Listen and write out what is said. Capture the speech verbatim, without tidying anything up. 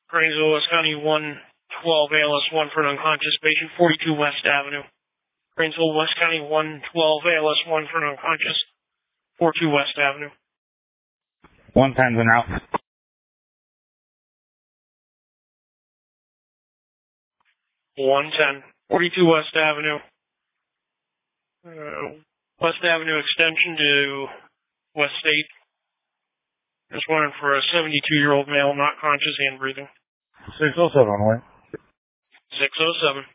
Grainesville, West County one twelve A L S one for an unconscious patient, forty-two West Avenue. Grainesville, West County one twelve A L S one for an unconscious, forty-two West Avenue. One time's en route. one ten, forty-two West Avenue. Uh, West Avenue extension to West State. Just one for a seventy-two-year-old male, not conscious and breathing. six oh seven, wait. six oh seven.